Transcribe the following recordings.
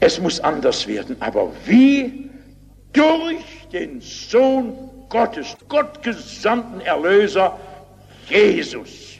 Es muss anders werden. Aber wie? Durch den Sohn Gottes, gottgesandten Erlöser, Jesus.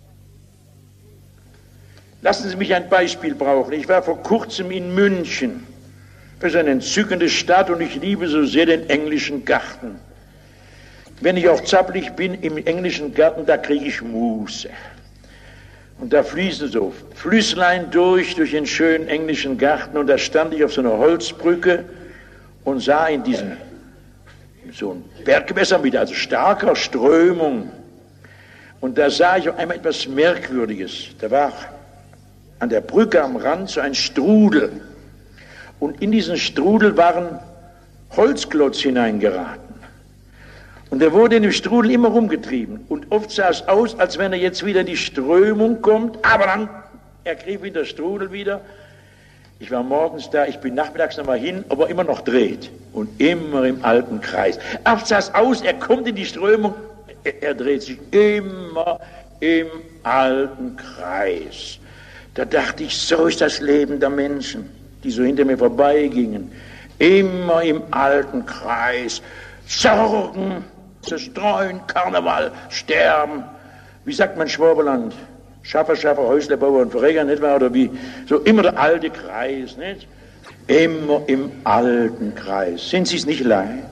Lassen Sie mich ein Beispiel brauchen. Ich war vor kurzem in München. Das ist eine entzückende Stadt und ich liebe so sehr den englischen Garten. Wenn ich auch zappelig bin im englischen Garten, da kriege ich Muße. Und da fließen so Flüsslein durch den schönen englischen Garten und da stand ich auf so einer Holzbrücke und sah in diesem so ein Berggewässer mit also starker Strömung. Und da sah ich auf einmal etwas Merkwürdiges. Da war an der Brücke am Rand so ein Strudel. Und in diesen Strudel waren Holzklotz hineingeraten. Und er wurde in dem Strudel immer rumgetrieben. Und oft sah es aus, als wenn er jetzt wieder in die Strömung kommt, aber dann ergriff ihn der Strudel wieder. Ich war morgens da, ich bin nachmittags nochmal hin, aber immer noch dreht. Und immer im alten Kreis. Oft sah es aus, er kommt in die Strömung, er dreht sich immer im alten Kreis. Da dachte ich, so ist das Leben der Menschen, die so hinter mir vorbeigingen. Immer im alten Kreis. Sorgen, zerstreuen, Karneval, sterben. Wie sagt man Schwaberland? Schaffer, Häusle, Bauer und Verräger, nicht wahr? Oder wie? So immer der alte Kreis, nicht? Immer im alten Kreis. Sind Sie es nicht leid?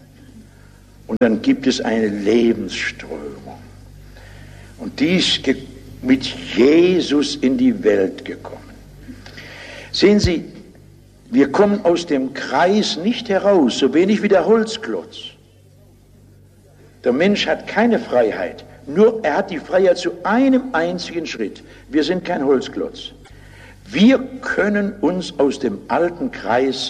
Und dann gibt es eine Lebensströmung. Und die ist mit Jesus in die Welt gekommen. Sehen Sie, wir kommen aus dem Kreis nicht heraus, so wenig wie der Holzklotz. Der Mensch hat keine Freiheit, nur er hat die Freiheit zu einem einzigen Schritt. Wir sind kein Holzklotz. Wir können uns aus dem alten Kreis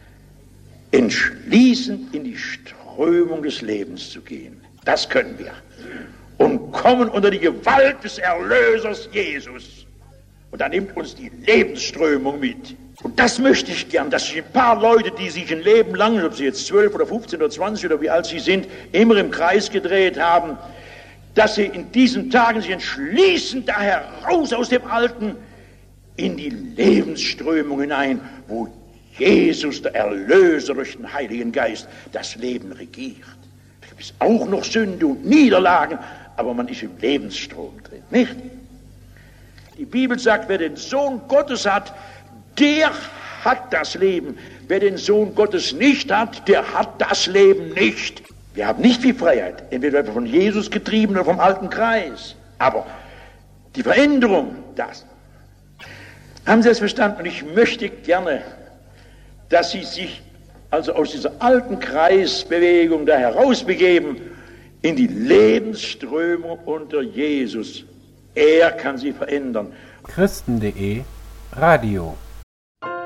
entschließen, in die Strömung des Lebens zu gehen. Das können wir. Und kommen unter die Gewalt des Erlösers Jesus. Und da nimmt uns die Lebensströmung mit. Und das möchte ich gern, dass sich ein paar Leute, die sich ein Leben lang, ob sie jetzt 12 oder 15 oder 20 oder wie alt sie sind, immer im Kreis gedreht haben, dass sie in diesen Tagen sich entschließen, da heraus aus dem Alten in die Lebensströmung hinein, wo Jesus, der Erlöser durch den Heiligen Geist, das Leben regiert. Da gibt es auch noch Sünde und Niederlagen, aber man ist im Lebensstrom drin, nicht? Die Bibel sagt, wer den Sohn Gottes hat, der hat das Leben. Wer den Sohn Gottes nicht hat, der hat das Leben nicht. Wir haben nicht viel Freiheit, entweder von Jesus getrieben oder vom alten Kreis. Aber die Veränderung, das. Haben Sie das verstanden? Und ich möchte gerne, dass Sie sich also aus dieser alten Kreisbewegung da herausbegeben in die Lebensströmung unter Jesus. Er kann sie verändern. Christen.de Radio